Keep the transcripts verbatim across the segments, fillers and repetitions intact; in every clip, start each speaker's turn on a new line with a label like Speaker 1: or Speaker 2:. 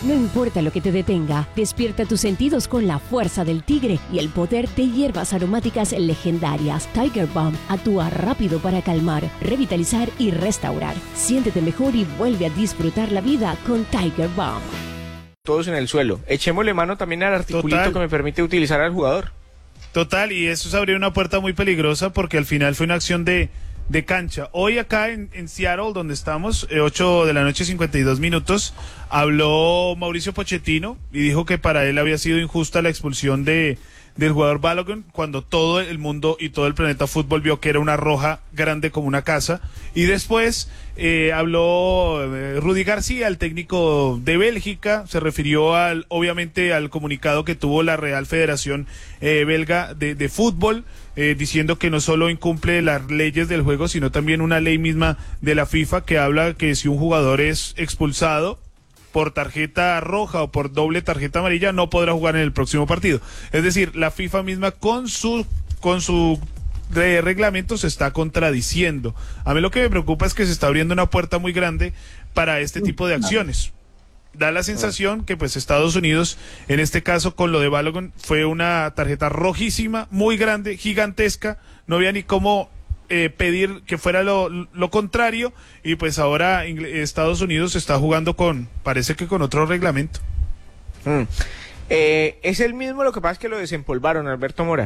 Speaker 1: No importa lo que te detenga, despierta tus sentidos con la fuerza del tigre y el poder de hierbas aromáticas legendarias. Tiger Balm actúa rápido para calmar, revitalizar y restaurar. Siéntete mejor y vuelve a disfrutar la vida con Tiger Balm.
Speaker 2: Todos en el suelo. Echémosle mano también al articulito Total. que me permite utilizar al jugador.
Speaker 3: Total, y eso se abrió una puerta muy peligrosa porque al final fue una acción de... de cancha. Hoy acá en, en Seattle, donde estamos, eh, ocho de la noche, cincuenta y dos minutos, habló Mauricio Pochettino y dijo que para él había sido injusta la expulsión de del jugador Balogun cuando todo el mundo y todo el planeta fútbol vio que era una roja grande como una casa. Y después eh, habló eh, Rudy García, el técnico de Bélgica, se refirió al obviamente al comunicado que tuvo la Real Federación eh, Belga de, de Fútbol, eh, diciendo que no solo incumple las leyes del juego, sino también una ley misma de la FIFA que habla que si un jugador es expulsado por tarjeta roja o por doble tarjeta amarilla no podrá jugar en el próximo partido. Es decir, la FIFA misma con su con su de reglamento se está contradiciendo. A mí lo que me preocupa es que se está abriendo una puerta muy grande para este tipo de acciones. Da la sensación que pues Estados Unidos, en este caso con lo de Balogun, fue una tarjeta rojísima, muy grande, gigantesca, no había ni cómo Eh, pedir que fuera lo, lo contrario, y pues ahora Estados Unidos está jugando con, parece que con otro reglamento.
Speaker 2: Mm. Eh, es el mismo, lo que pasa es que lo desempolvaron, Alberto Mora.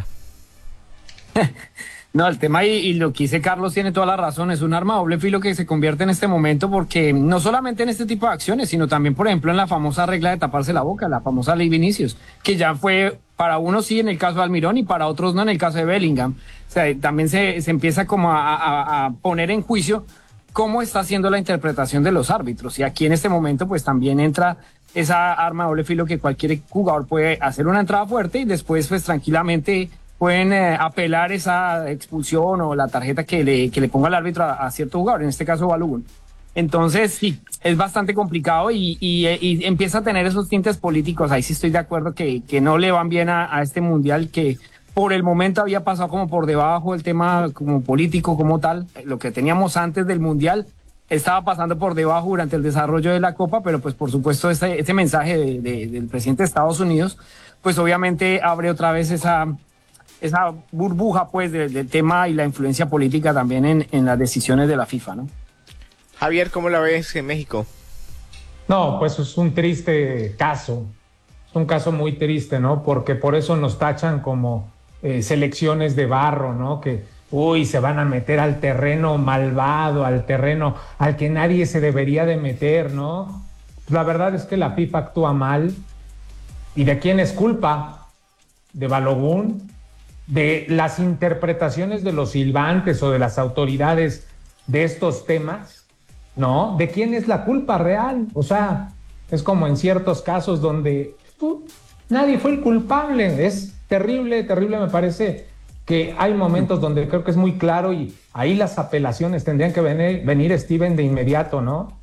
Speaker 4: No, el tema y, y lo que dice Carlos tiene toda la razón, es un arma de doble filo que se convierte en este momento, porque no solamente en este tipo de acciones, sino también, por ejemplo, en la famosa regla de taparse la boca, la famosa ley Vinicius, que ya fue para unos sí en el caso de Almirón y para otros no en el caso de Bellingham. O sea, también se, se empieza como a, a, a poner en juicio cómo está haciendo la interpretación de los árbitros, y aquí en este momento pues también entra esa arma de doble filo que cualquier jugador puede hacer una entrada fuerte y después pues tranquilamente pueden eh, apelar esa expulsión o la tarjeta que le, que le ponga el árbitro a, a cierto jugador, en este caso Balogun. Entonces, sí, es bastante complicado y, y, y empieza a tener esos tintes políticos. Ahí sí estoy de acuerdo que, que no le van bien a, a este mundial, que por el momento había pasado como por debajo el tema como político como tal. Lo que teníamos antes del mundial estaba pasando por debajo durante el desarrollo de la Copa, pero pues por supuesto este, este mensaje de, de, del presidente de Estados Unidos, pues obviamente abre otra vez esa... esa burbuja pues del, del tema y la influencia política también en, en las decisiones de la FIFA, ¿no?
Speaker 2: Javier, ¿cómo la ves en México?
Speaker 5: No, pues es un triste caso, es un caso muy triste, ¿no? Porque por eso nos tachan como eh, selecciones de barro, ¿no? Que, uy, se van a meter al terreno malvado, al terreno al que nadie se debería de meter, ¿no? La verdad es que la FIFA actúa mal. ¿Y de quién es culpa? ¿De Balogun? ¿De las interpretaciones de los silbantes o de las autoridades de estos temas? ¿No? ¿De quién es la culpa real? O sea, es como en ciertos casos donde uh, nadie fue el culpable. Es terrible, terrible. Me parece que hay momentos donde creo que es muy claro y ahí las apelaciones tendrían que venir, venir Steven, de inmediato, ¿no?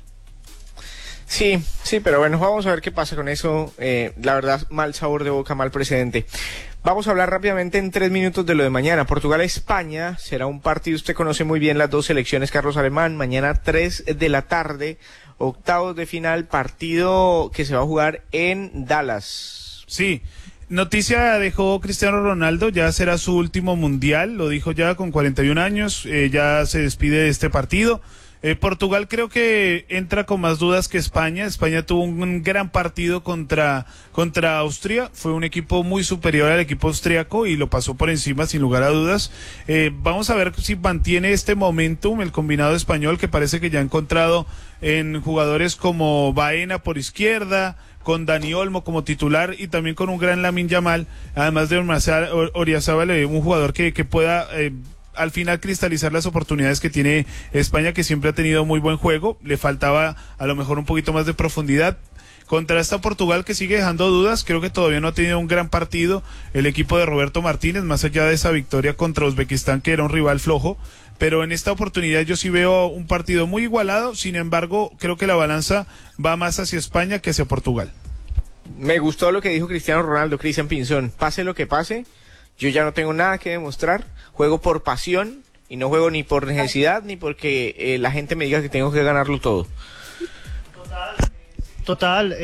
Speaker 2: Sí, sí, pero bueno, vamos a ver qué pasa con eso. Eh, la verdad, mal sabor de boca, mal precedente. Vamos a hablar rápidamente en tres minutos de lo de mañana. Portugal-España será un partido, usted conoce muy bien las dos selecciones, Carlos Alemán. Mañana tres de la tarde, octavos de final, partido que se va a jugar en Dallas.
Speaker 3: Sí, noticia dejó Cristiano Ronaldo, ya será su último mundial, lo dijo ya con cuarenta y un años, eh, ya se despide de este partido. Eh, Portugal creo que entra con más dudas que España. España tuvo un, un gran partido contra, contra Austria, fue un equipo muy superior al equipo austriaco y lo pasó por encima sin lugar a dudas. Eh, vamos a ver si mantiene este momentum el combinado español, que parece que ya ha encontrado en jugadores como Baena por izquierda, con Dani Olmo como titular y también con un gran Lamine Yamal, además de Oriazábal, un jugador que, que pueda... Eh, al final cristalizar las oportunidades que tiene España, que siempre ha tenido muy buen juego. Le faltaba a lo mejor un poquito más de profundidad contra esta Portugal, que sigue dejando dudas. Creo que todavía no ha tenido un gran partido el equipo de Roberto Martínez, más allá de esa victoria contra Uzbekistán, que era un rival flojo, pero en esta oportunidad yo sí veo un partido muy igualado. Sin embargo, creo que la balanza va más hacia España que hacia Portugal.
Speaker 2: Me gustó lo que dijo Cristiano Ronaldo, Cristian Pinzón. Pase lo que pase, yo ya no tengo nada que demostrar, juego por pasión y no juego ni por necesidad ni porque eh, la gente me diga que tengo que ganarlo todo.
Speaker 6: Total. Total.